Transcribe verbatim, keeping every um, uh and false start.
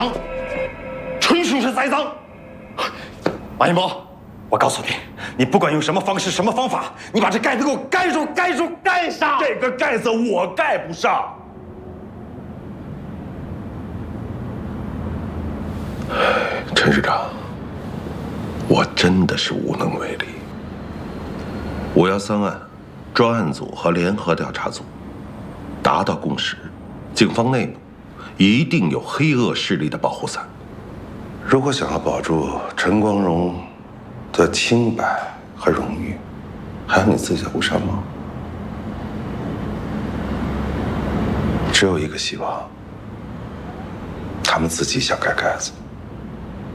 纯属是栽赃。马一谋，我告诉你，你不管用什么方式、什么方法，你把这盖子给我盖住、盖住、盖上。 这个盖子我盖不上。陈市长，我真的是无能为力。五幺三案专案组和联合调查组达到共识，警方内部一定有黑恶势力的保护伞。如果想要保住陈光荣的清白和荣誉，还要你自下无上吗？只有一个希望，他们自己想盖盖子。